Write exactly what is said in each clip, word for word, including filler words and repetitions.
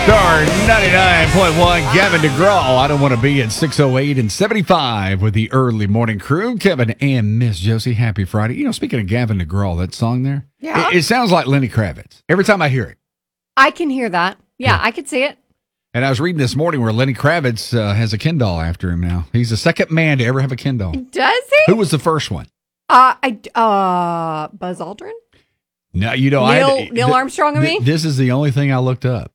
Star ninety-nine point one, Gavin DeGraw. I don't want to be at six oh eight and seventy-five with the early morning crew. Kevin and Miss Josie, happy Friday. You know, speaking of Gavin DeGraw, that song there, yeah. it, it sounds like Lenny Kravitz every time I hear it. I can hear that. Yeah, yeah. I could see it. And I was reading this morning where Lenny Kravitz uh, has a Ken doll after him now. He's the second man to ever have a Ken doll. Does he? Who was the first one? Uh, I, uh, Buzz Aldrin? No, you know, Neil, I, Neil th- Armstrong, I th- mean? This is the only thing I looked up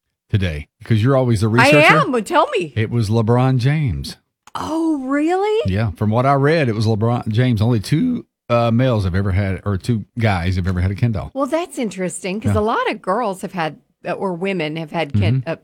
today because you're always the researcher. I am, but tell me. It was LeBron James. Oh, really? Yeah, from what I read, it was LeBron James. Only two uh, males have ever had, or two guys have ever had a Ken doll. Well, that's interesting because Yeah. a lot of girls have had, uh, or women have had Ken mm-hmm. uh,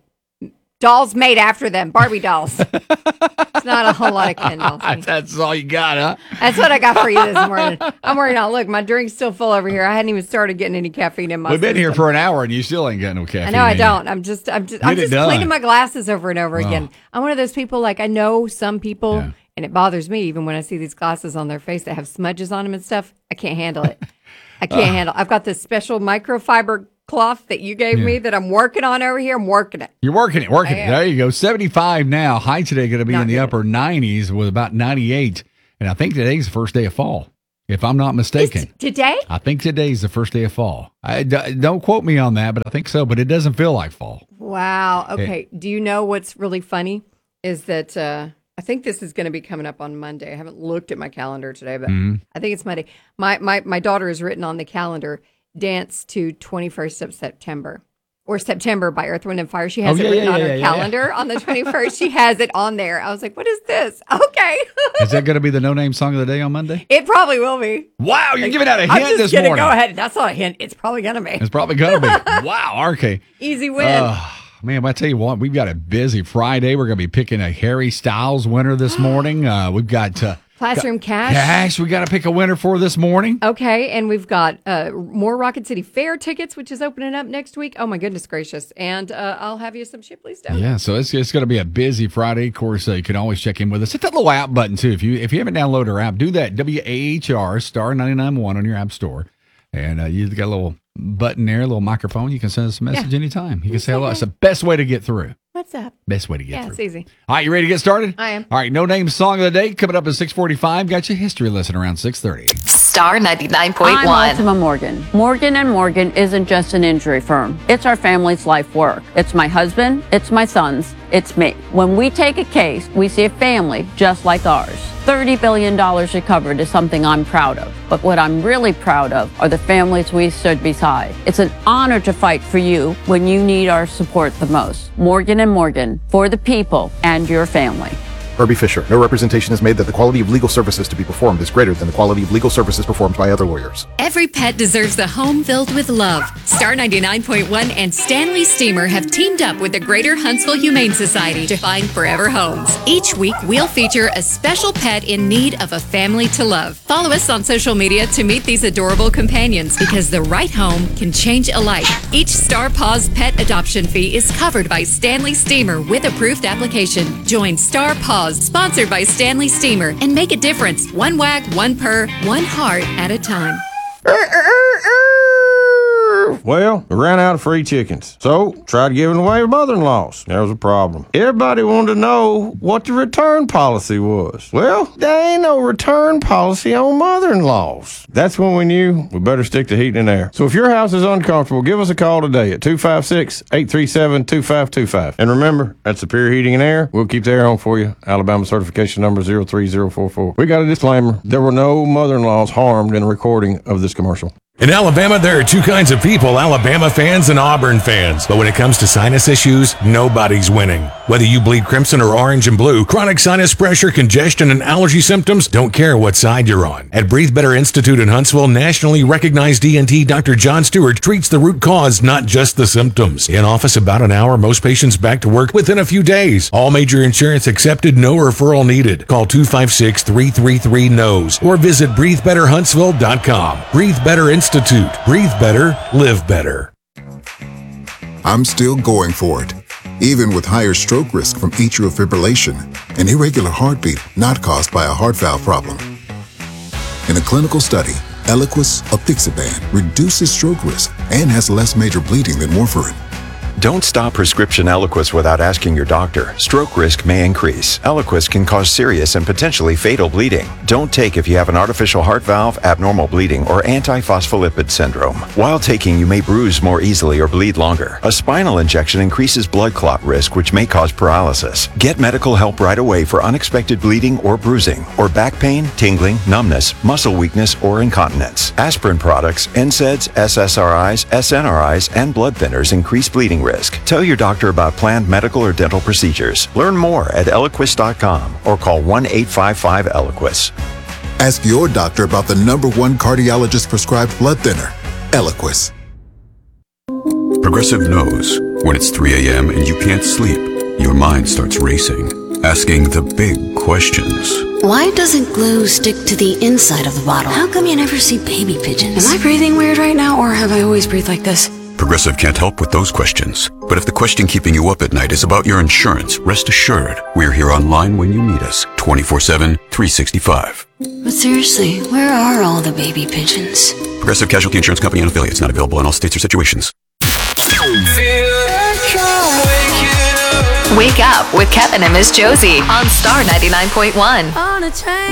dolls made after them, Barbie dolls. It's not a whole lot of Ken dolls. That's all you got, huh? That's what I got for you this morning. I'm working on. Look, my drink's still full over here. I hadn't even started getting any caffeine in my We've been system. here for an hour and you still ain't got no caffeine. I know I in don't. you. I'm just, I'm just, Get I'm it just done. cleaning my glasses over and over Oh. again. I'm one of those people. Like I know some people, Yeah. and it bothers me even when I see these glasses on their face that have smudges on them and stuff. I can't handle it. I can't Uh. handle. I've got this special microfiber cloth that you gave Yeah. me that I'm working on over here. I'm working it. You're working it, working I it. am. There you go. seventy-five now. High today going to be Not in the good. upper nineties with about ninety-eight. And I think today's the first day of fall, if I'm not mistaken. Is today? I think today's the first day of fall. I, d- don't quote me on that, but I think so. But it doesn't feel like fall. Wow. Okay. Do you know what's really funny is that uh, I think this is going to be coming up on Monday. I haven't looked at my calendar today, but Mm-hmm. I think it's Monday. My, my my daughter has written on the calendar dance to twenty-first of September or September by Earth, Wind and Fire. She has Oh, it yeah, written yeah, on yeah, her yeah, yeah. calendar on the twenty-first. She has it on there. I was like, what is this? Okay. Is that going to be the no-name song of the day on Monday? It probably will be. Wow, you're giving out a hint I'm just this gonna morning. go ahead. That's not a hint. It's probably gonna be. It's probably going to be. Wow, okay. Easy win. Uh, man, I tell you what, we've got a busy Friday. We're going to be picking a Harry Styles winner this morning. Uh, we've got uh, Classroom got cash. Cash we got to pick a winner for this morning. Okay, and we've got uh, more Rocket City Fair tickets, which is opening up next week. Oh my goodness gracious! And uh, I'll have you some Shipley's down. Yeah, so it's it's going to be a busy Friday. Of course, uh, you can always check in with us. Hit that little app button too. If you if you haven't downloaded our app, do that. W A H R star ninety-nine point one on your app store, and uh, you got a little button there, a little microphone. You can send us a message Yeah. anytime. You can say hello. It's the best way to get through. What's up? Best way to get Yeah, through. it's easy. All right, you ready to get started? I am. All right, no name song of the day coming up at six forty-five. Got your history lesson around six thirty. Star ninety-nine point I'm one. Ultima Morgan. Morgan and Morgan isn't just an injury firm. It's our family's life work. It's my husband, it's my sons, it's me. When we take a case, we see a family just like ours. thirty billion dollars recovered is something I'm proud of. But what I'm really proud of are the families we stood beside. It's an honor to fight for you when you need our support the most. Morgan and Morgan, for the people and your family. Herbie Fisher. No representation is made that the quality of legal services to be performed is greater than the quality of legal services performed by other lawyers. Every pet deserves a home filled with love. Star ninety-nine point one and Stanley Steamer have teamed up with the Greater Huntsville Humane Society to find forever homes. Each week, we'll feature a special pet in need of a family to love. Follow us on social media to meet these adorable companions because the right home can change a life. Each Star Paws pet adoption fee is covered by Stanley Steamer with approved application. Join Star Paws, sponsored by Stanley Steamer, and make a difference. One wag, one purr, one heart at a time. Well, we ran out of free chickens, so tried giving away to mother-in-laws. There was a problem. Everybody wanted to know what the return policy was. Well, there ain't no return policy on mother-in-laws. That's when we knew we better stick to heating and air. So if your house is uncomfortable, give us a call today at two five six, eight three seven, two five two five. And remember, at Superior Heating and Air, we'll keep the air on for you. Alabama certification number zero three zero four four. We got a disclaimer. There were no mother-in-laws harmed in a recording of this commercial. In Alabama, there are two kinds of people, Alabama fans and Auburn fans. But when it comes to sinus issues, nobody's winning. Whether you bleed crimson or orange and blue, chronic sinus pressure, congestion, and allergy symptoms don't care what side you're on. At Breathe Better Institute in Huntsville, nationally recognized E N T Doctor John Stewart treats the root cause, not just the symptoms. In office about an hour, most patients back to work within a few days. All major insurance accepted, no referral needed. Call two five six, three three three, N O S E or visit breathe better huntsville dot com. Breathe Better Institute. Breathe better, live better. I'm still going for it, even with higher stroke risk from atrial fibrillation, an irregular heartbeat not caused by a heart valve problem. In a clinical study, Eliquis apixaban reduces stroke risk and has less major bleeding than warfarin. Don't stop prescription Eliquis without asking your doctor. Stroke risk may increase. Eliquis can cause serious and potentially fatal bleeding. Don't take if you have an artificial heart valve, abnormal bleeding, or antiphospholipid syndrome. While taking, you may bruise more easily or bleed longer. A spinal injection increases blood clot risk, which may cause paralysis. Get medical help right away for unexpected bleeding or bruising, or back pain, tingling, numbness, muscle weakness, or incontinence. Aspirin products, N SAIDs, S S R Is, S N R Is, and blood thinners increase bleeding risk. Tell your doctor about planned medical or dental procedures. Learn more at Eliquis dot com or call one eight five five Eliquis. Ask your doctor about the number one cardiologist prescribed blood thinner, Eliquis. Progressive knows when it's three a.m. and you can't sleep, your mind starts racing, asking the big questions. Why doesn't glue stick to the inside of the bottle? How come you never see baby pigeons? Am I breathing weird right now, or have I always breathed like this? Progressive can't help with those questions. But if the question keeping you up at night is about your insurance, rest assured, we're here online when you need us, twenty-four seven, three sixty-five. But seriously, where are all the baby pigeons? Progressive Casualty Insurance Company and affiliates, not available in all states or situations. Wake up with Kevin and Miss Josie on Star ninety-nine point one. On a train.